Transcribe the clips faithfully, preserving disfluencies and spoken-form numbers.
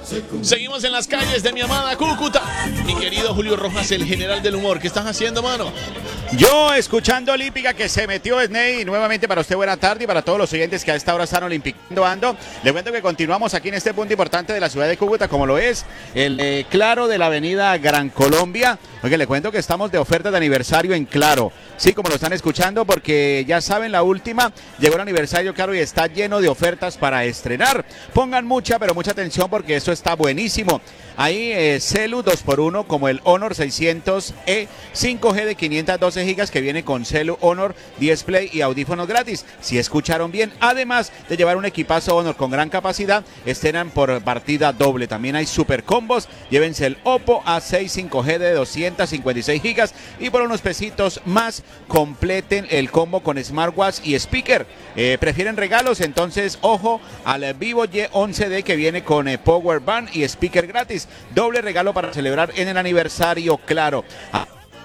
Seguimos en las calles de mi amada Cúcuta. Mi querido Julio Rojas, el general del humor. ¿Qué estás haciendo, mano? Yo escuchando Olímpica que se metió Sney, y nuevamente para usted buena tarde y para todos los oyentes que a esta hora están olimpicando ando. Le cuento que continuamos aquí en este punto importante de la ciudad de Cúcuta, como lo es el eh, Claro de la avenida Gran Colombia. Oye, le cuento que estamos de oferta de aniversario en Claro. Sí, como lo están escuchando, porque ya saben, la última llegó el aniversario Claro y está lleno de ofertas para estrenar. Pongan mucha, pero mucha atención porque eso está buenísimo. Ahí eh, Celu dos por uno como el Honor seiscientos E cinco G de quinientos doce gigas que viene con Celu Honor, Display y audífonos gratis. Si escucharon bien, además de llevar un equipazo Honor con gran capacidad, estrenan por partida doble. También hay super combos. Llévense el Oppo A seis cinco G de doscientos cincuenta y seis gigas y por unos pesitos más completen el combo con smartwatch y speaker. Eh, ¿Prefieren regalos? Entonces, ojo al Vivo Y once D que viene con eh, Power Band y speaker gratis. Doble regalo para celebrar en el aniversario Claro. Ah.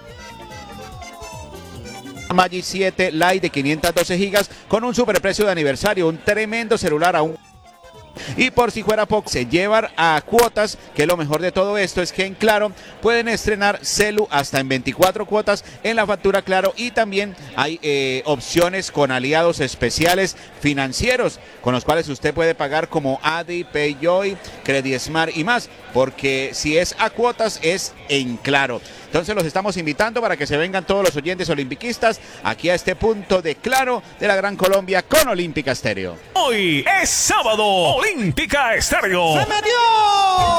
Magic siete Lite de quinientos doce gigas con un superprecio de aniversario, un tremendo celular a un... Y por si fuera poco, se llevan a cuotas, que lo mejor de todo esto es que en Claro pueden estrenar Celu hasta en veinticuatro cuotas en la factura Claro y también hay eh, opciones con aliados especiales financieros con los cuales usted puede pagar como Adi, PayJoy, CrediSmart y más, porque si es a cuotas es en Claro. Entonces los estamos invitando para que se vengan todos los oyentes olimpiquistas aquí a este punto de Claro de la Gran Colombia con Olímpica Estéreo. Hoy es sábado, Olímpica Estéreo. ¡Se metió!